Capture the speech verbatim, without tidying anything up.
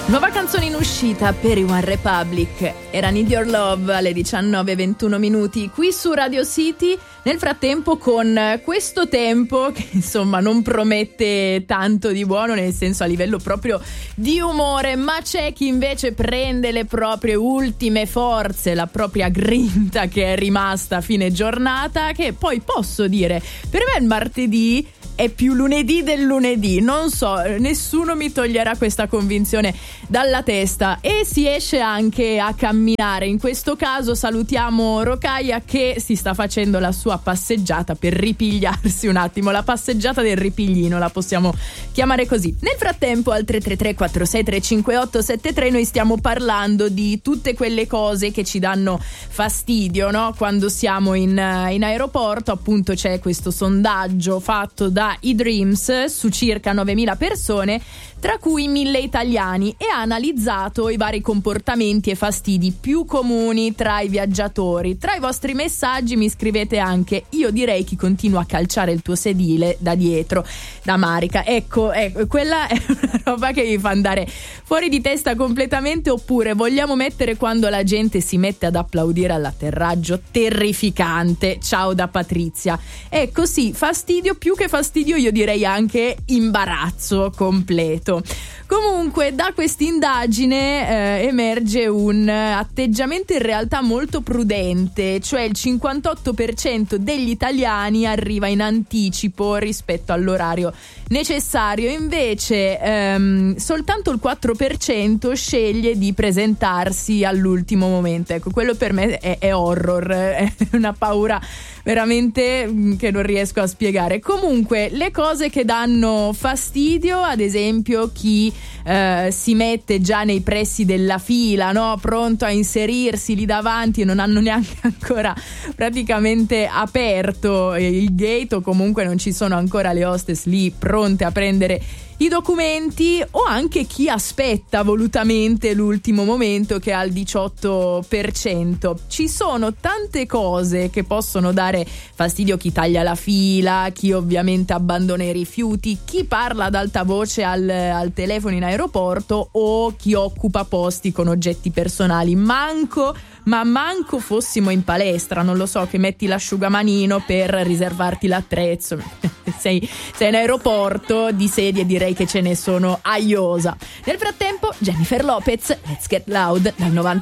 Nuova canzone in uscita per i One Republic, era Need Your Love alle diciannove e ventuno minuti qui su Radio City. Nel frattempo, con questo tempo che insomma non promette tanto di buono, nel senso a livello proprio di umore, ma c'è chi invece prende le proprie ultime forze, la propria grinta che è rimasta a fine giornata, che poi posso dire, per me il martedì è più lunedì del lunedì, non so, nessuno mi toglierà questa convinzione dalla testa, e si esce anche a camminare. In questo caso salutiamo Rocaia che si sta facendo la sua passeggiata per ripigliarsi un attimo, la passeggiata del ripiglino la possiamo chiamare così. Nel frattempo al tre tre tre quattro sei tre cinque otto sette tre noi stiamo parlando di tutte quelle cose che ci danno fastidio, no? Quando siamo in, in aeroporto. Appunto c'è questo sondaggio fatto da eDreams su circa novemila persone, tra cui mille italiani, e ha analizzato i vari comportamenti e fastidi più comuni tra i viaggiatori. Tra i vostri messaggi mi scrivete anche: io direi chi continua a calciare il tuo sedile da dietro, da Marica. Ecco, ecco, quella è una roba che mi fa andare fuori di testa completamente. Oppure vogliamo mettere quando la gente si mette ad applaudire all'atterraggio, terrificante, ciao da Patrizia. Ecco sì, fastidio, più che fastidio io direi anche imbarazzo completo. Comunque da quest'indagine eh, emerge un atteggiamento in realtà molto prudente, cioè il cinquantotto per cento degli italiani arriva in anticipo rispetto all'orario necessario, invece ehm, soltanto il quattro per cento sceglie di presentarsi all'ultimo momento. Ecco, quello per me è, è horror, è una paura veramente che non riesco a spiegare. Comunque le cose che danno fastidio, ad esempio chi eh, si mette già nei pressi della fila, no? Pronto a inserirsi lì davanti e non hanno neanche ancora praticamente aperto il gate, o comunque non ci sono ancora le hostess lì pronte a prendere i documenti, o anche chi aspetta volutamente l'ultimo momento, che è al diciotto per cento. Ci sono tante cose che possono dare fastidio: chi taglia la fila, chi ovviamente abbandona i rifiuti, chi parla ad alta voce al, al telefono in aeroporto, o chi occupa posti con oggetti personali. Manco, ma manco fossimo in palestra, non lo so, che metti l'asciugamanino per riservarti l'attrezzo. sei, sei in aeroporto, di sedie direi che ce ne sono a iosa. Nel frattempo Jennifer Lopez, Let's Get Loud dal novanta